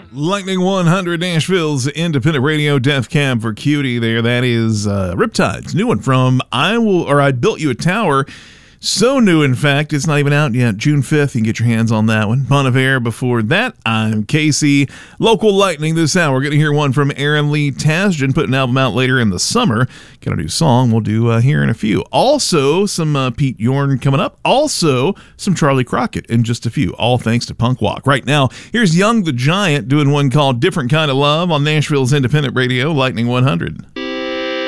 Lightning 100, Nashville's independent radio, Death Cab for Cutie there. That is Riptide's new one from I Built You a Tower. So new, in fact, it's not even out yet. June 5th, you can get your hands on that one. Bon Iver before that. I'm Casey. Local Lightning this hour. We're going to hear one from Aaron Lee Tasjan, put an album out later in the summer. Got a new song we'll do here in a few. Also, some Pete Yorn coming up. Also, some Charlie Crockett in just a few. All thanks to Punk Walk. Right now, here's Young the Giant doing one called Different Kind of Love on Nashville's independent radio, Lightning 100.